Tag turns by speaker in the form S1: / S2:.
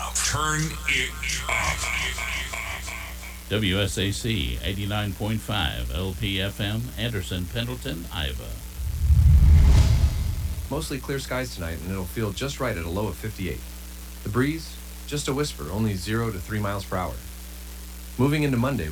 S1: Turn it up.
S2: WSAC 89.5 LPFM, Anderson, Pendleton, Iowa.
S3: Mostly clear skies tonight, and it'll feel just right at a low of 58. The breeze, just a whisper, only 0 to 3 miles per hour. Moving into Monday,